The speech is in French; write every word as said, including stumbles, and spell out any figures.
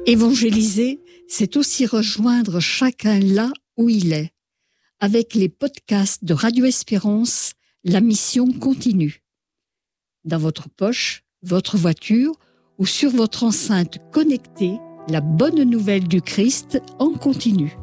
Évangéliser, c'est aussi rejoindre chacun là où il est. Avec les podcasts de Radio Espérance, la mission continue. Dans votre poche, votre voiture ou sur votre enceinte connectée, la bonne nouvelle du Christ en continu.